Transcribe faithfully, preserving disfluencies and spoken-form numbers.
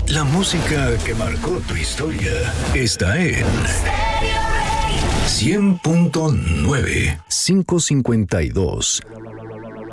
La música que marcó tu historia está en cien punto nueve. quinientos cincuenta y dos.